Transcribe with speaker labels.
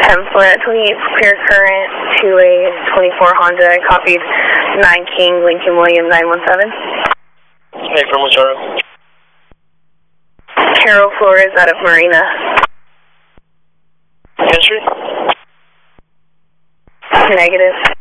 Speaker 1: Flat 28, prepare current to a 24 Honda. I copied 9 King, Lincoln William 917.
Speaker 2: Hey, from which RO?
Speaker 1: Carol Flores out of Marina.
Speaker 2: Entry?
Speaker 1: Negative.